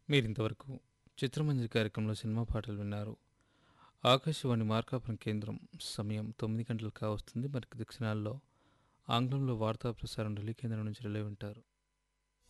మీరింతవరకు చిత్రమంజరి కార్యక్రమంలో సినిమా పాటలు విన్నారు. ఆకాశవాణి మార్కాపురం కేంద్రం సమయం 9 గంటలు కావస్తుంది. మరికొద్ది క్షణాల్లో ఆంగ్లంలో వార్తా ప్రసారం ఢిల్లీ కేంద్రం నుంచి రిలే వింటారు.